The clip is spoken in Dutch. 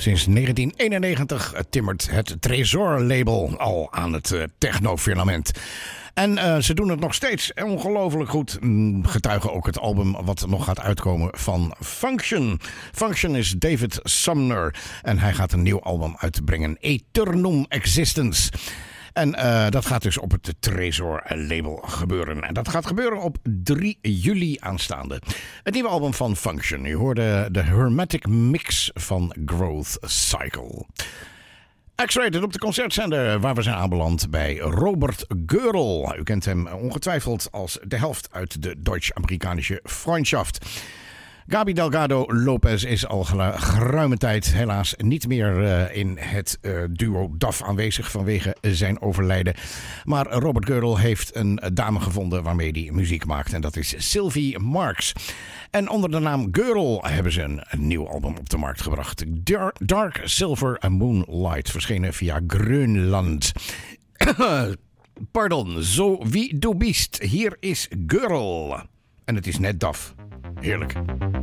Sinds 1991 timmert het Tresor-label al aan het technofilament. En ze doen het nog steeds ongelooflijk goed. Getuigen ook het album wat nog gaat uitkomen van Function. Function is David Sumner. En hij gaat een nieuw album uitbrengen. Eternum Existence. En dat gaat dus op het Tresor-label gebeuren. En dat gaat gebeuren op 3 juli aanstaande. Het nieuwe album van Function. U hoorde de Hermetic Mix van Growth Cycle. X-Rated op de concertzender waar we zijn aanbeland bij Robert Geurl. U kent hem ongetwijfeld als de helft uit de Deutsch-Amerikanische Freundschaft. Gabi Delgado Lopez is al geruime tijd helaas niet meer in het duo DAF aanwezig vanwege zijn overlijden. Maar Robert Geurl heeft een dame gevonden waarmee hij muziek maakt en dat is Sylvie Marks. En onder de naam Geurl hebben ze een nieuw album op de markt gebracht. Dark Silver and Moonlight, verschenen via Grönland. Pardon, zo wie du bist. Hier is Geurl. En het is net DAF. Heerlijk.